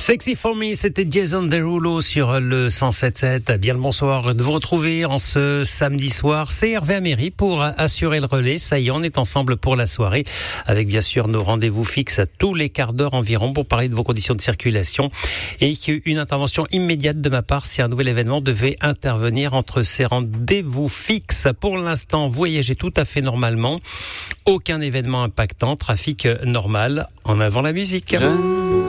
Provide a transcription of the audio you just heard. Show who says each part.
Speaker 1: Sexy for me, c'était Jason Derulo sur le 107.7. Bien le bonsoir de vous retrouver en ce samedi soir. C'est Hervé Améry pour assurer le relais. Ça y est, on est ensemble pour la soirée avec bien sûr nos rendez-vous fixes tous les quarts d'heure environ pour parler de vos conditions de circulation et une intervention immédiate de ma part si un nouvel événement devait intervenir entre ces rendez-vous fixes. Pour l'instant, voyagez tout à fait normalement. Aucun événement impactant, trafic normal. En avant la musique.